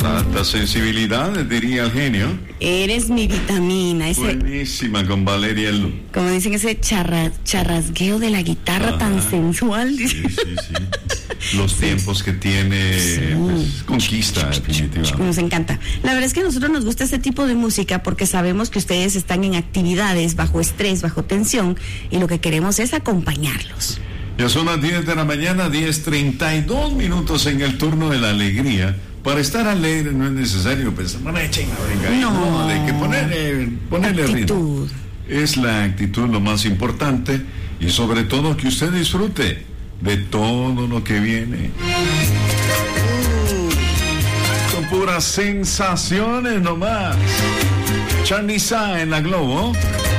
para alta sensibilidad, diría el genio. Eres mi vitamina. Buenísima con Valeria Lu. Como dicen, ese charrasgueo de la guitarra tan sensual. Sí. Los tiempos que tiene, pues, conquista definitivamente. Nos encanta. La verdad es que a nosotros nos gusta este tipo de música porque sabemos que ustedes están en actividades, bajo estrés, bajo tensión, y lo que queremos es acompañarlos. Ya son las 10 de la mañana, 10:32 minutos en el turno de la alegría. Para estar alegre no es necesario pensar, no, hay que ponerle ritmo. Es la actitud lo más importante, y sobre todo que usted disfrute de todo lo que viene. Son puras sensaciones nomás. Charly Sa en la Globo.